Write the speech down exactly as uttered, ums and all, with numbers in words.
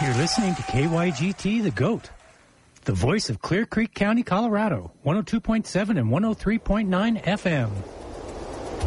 You're listening to K Y G T, The GOAT, the voice of Clear Creek County, Colorado, one oh two point seven and one oh three point nine F M.